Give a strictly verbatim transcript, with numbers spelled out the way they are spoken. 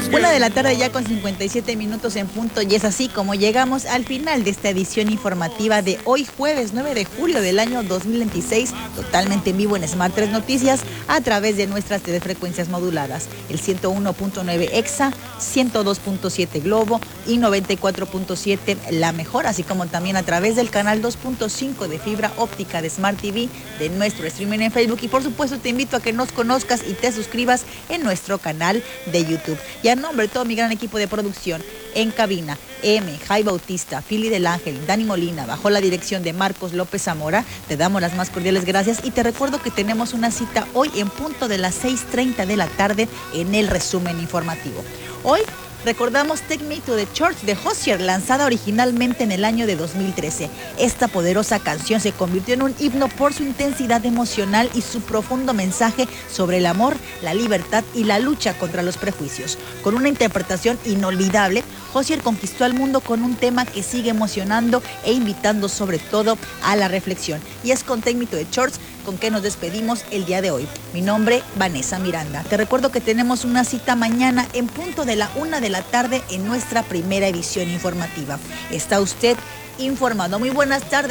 Una de la tarde ya con cincuenta y siete minutos en punto, y es así como llegamos al final de esta edición informativa de hoy jueves nueve de julio del año dos mil veintiséis, totalmente en vivo en Smart tres Noticias a través de nuestras tres frecuencias moduladas, el ciento uno punto nueve Exa, ciento dos punto siete Globo y noventa y cuatro punto siete La Mejor, así como también a través del canal dos punto cinco de fibra óptica de Smart T V, de nuestro streaming en Facebook, y por supuesto te invito a que nos conozcas y te suscribas en nuestro canal de YouTube. Y a nombre de todo mi gran equipo de producción, en cabina, M, Jai Bautista, Fili del Ángel, Dani Molina, bajo la dirección de Marcos López Zamora, te damos las más cordiales gracias y te recuerdo que tenemos una cita hoy en punto de las seis treinta de la tarde en el resumen informativo. Hoy recordamos Take Me to the Church de Hozier, lanzada originalmente en el año de dos mil trece. Esta poderosa canción se convirtió en un himno por su intensidad emocional y su profundo mensaje sobre el amor, la libertad y la lucha contra los prejuicios. Con una interpretación inolvidable, Hozier conquistó al mundo con un tema que sigue emocionando e invitando sobre todo a la reflexión. Y es con Take Me to the Church con que nos despedimos el día de hoy. Mi nombre, Vanessa Miranda. Te recuerdo que tenemos una cita mañana en punto de la una de la tarde en nuestra primera edición informativa. Está usted informado. Muy buenas tardes.